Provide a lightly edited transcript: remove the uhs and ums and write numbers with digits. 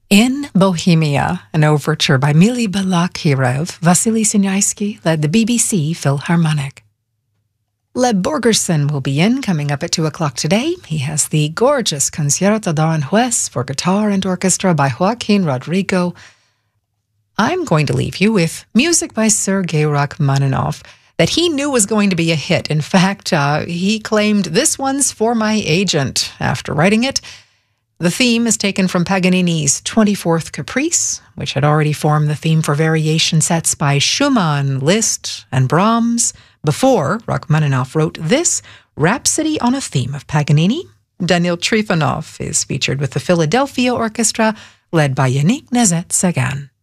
In Bohemia, an overture by Mili Balakirev, Vasily Sinyaisky led the BBC Philharmonic. Leb Borgerson will be in coming up at 2 o'clock today. He has the gorgeous Concierto d'Aranjuez for guitar and orchestra by Joaquin Rodrigo. I'm going to leave you with music by Sergei Rachmaninoff that he knew was going to be a hit. In fact, he claimed, "This one's for my agent," after writing it. The theme is taken from Paganini's 24th Caprice, which had already formed the theme for variation sets by Schumann, Liszt, and Brahms before Rachmaninoff wrote this Rhapsody on a Theme of Paganini. Daniil Trifonov is featured with the Philadelphia Orchestra, led by Yannick Nézet-Séguin.